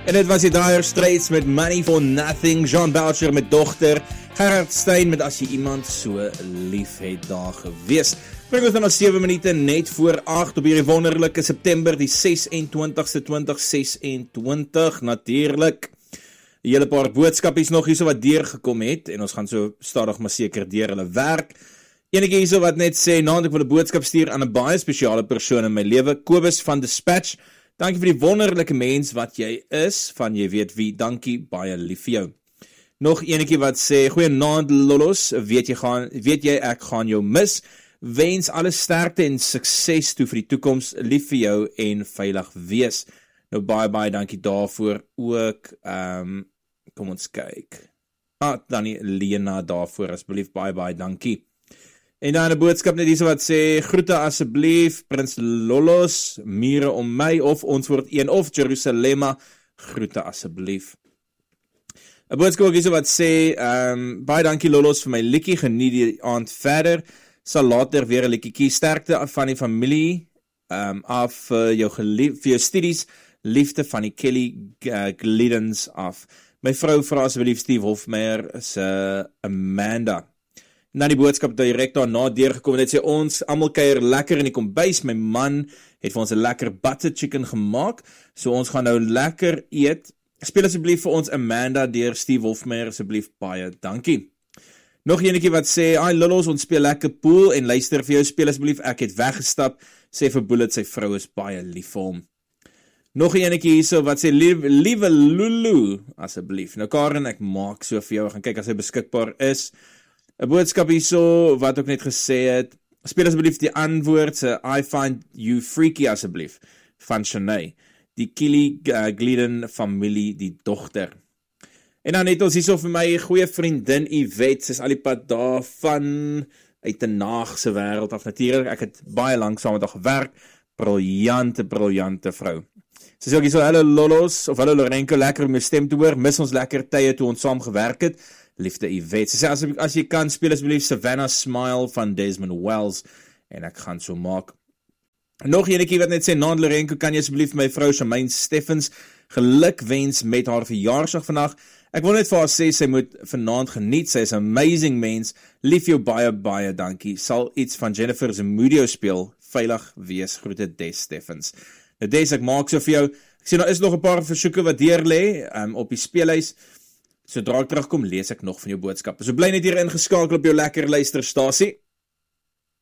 En dit was die Dire Straits met Money for Nothing, Jean Belcher met Dogter, Gerard Stein met As jy iemand so lief het daar gewees. Bring ons dan al 7 minute net voor 8 op hierdie wonderlike September die 26ste 2026 natuurlik. 'n Hele paar boodskapies nog hierso wat deurgekom het en ons gaan so stadig maar seker deur hulle werk. Enige hierso wat net sê, naand ek wil 'n boodskap stuur aan 'n baie spesiale persoon in my lewe, Kobus van Dispatch. Dankie vir die wonderlike mens wat jy is, van jy weet wie, dankie, baie lief vir jou. Nog enetjie wat sê, goeienaand Lollos, weet jy ek gaan jou mis, wens alle sterkte en sukses toe vir die toekoms, lief vir jou en veilig wees. Nou baie dankie daarvoor ook, kom ons kyk, dan Lena daarvoor, asseblief baie dankie. En dan 'n boodskap net hierso wat sê, groete asseblief, Prins Lollos, mure om my, of ons word een, of Jerusalema, groete asseblief. 'n boodskap ook hierso wat sê, baie dankie Lollos vir my liedjie, geniet die aand verder, sal later weer 'n liedjie, sterkte af van die familie, af vir jou studies, liefde van die Kelly Glidens af. My vrou vra asseblief Steve Hofmeyer se Amanda. En dan die boodskap direk daarna deurgekom en het sê, ons almal kuier lekker in die kombuis, my man het vir ons 'n lekker butter chicken gemaak, so ons gaan nou lekker eet. Speel asseblief vir ons Amanda deur Steve Hofmeyer, asseblief baie dankie. Nog enetjie wat sê, ai Lollos, ons speel lekker pool en luister vir jou, speel asseblief, ek het weggestap, sê vir Bullet, sy vrou is baie lief vir hom. Nog enetjie hierso wat sê, liewe Lulu, asseblief. Nou Karen, ek maak so vir jou, ek gaan kyk as hy beskikbaar is. 'n boodskap hierso wat ook net gesê het, speel asseblief die antwoord se I find you freaky asseblief van Shanae, die Kelly Glidden familie, die dogter. En dan het ons hierso vir my goeie vriendin Yvette, sy is al die pad daarvan uit 'n naagse wêreld af natuurlik. Ek het baie lank saam met haar gewerk, briljante vrou. Sy sê ook hierso, hallo Lollos, of hallo Lorenko, lekker om jou stem te hoor, mis ons lekker tye toe ons saam gewerk het. Liefde Yvette. Sy sê, as jy kan, speel asseblief Savannah Smile van Desmond Wells, en ek gaan so maak. Nog enetjie wat net sê, naand Lorenko, kan jy asseblief my vrou Shamaine Steffens geluk wens met haar verjaarsdag vandag. Ek wil net vir haar sê, sy moet vanaand geniet, sy is 'n amazing mens, lief jou baie dankie, sal iets van Jennifer Zamudio speel, veilig wees, groete Des Steffens. Nou Des, ek maak so vir jou, ek sê, daar is nog 'n paar versoeke wat deur lê, op die speellys. Sodra ek terugkom, lees ek nog van jou boodskappe. So bly net hier ingeskakel op jou lekker luisterstasie.